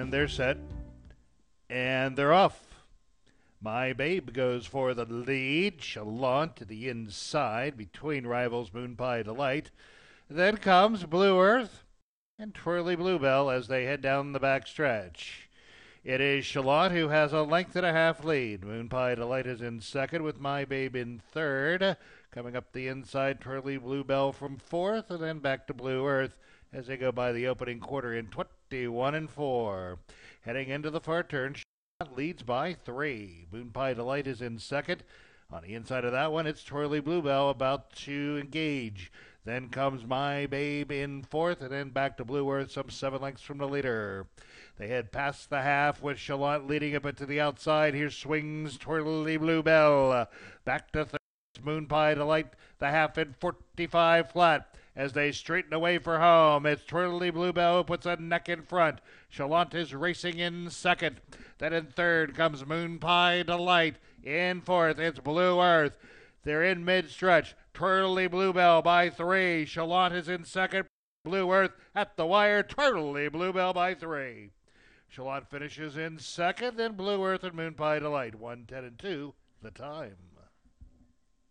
And they're set. And they're off. My Babe goes for the lead. Chalant to the inside between rivals Moon Pie Delight. Then comes Blue Earth and Twirly Bluebell as they head down the back stretch. It is Chalant who has a length and a half lead. Moon Pie Delight is in second with My Babe in third. Coming up the inside, Twirly Bluebell from fourth, and then back to Blue Earth as they go by the opening quarter in 21 and 4. Heading into the far turn, Chalant leads by 3. Moon Pie Delight is in second. On the inside of that one, it's Twirly Bluebell about to engage. Then comes My Babe in fourth, and then back to Blue Earth, some 7 lengths from the leader. They head past the half with Chalant leading a bit to the outside. Here swings Twirly Bluebell. Back to third. Moon Pie Delight, the half in 45 flat. As they straighten away for home, it's Twirly Bluebell who puts a neck in front. Chalant is racing in second. Then in third comes Moon Pie Delight. In fourth, it's Blue Earth. They're in mid-stretch. Twirly Bluebell by 3. Chalant is in second. Blue Earth at the wire. Twirly Bluebell by 3. Chalant finishes in second. Then Blue Earth and Moon Pie Delight. 1:10 and 2 the time.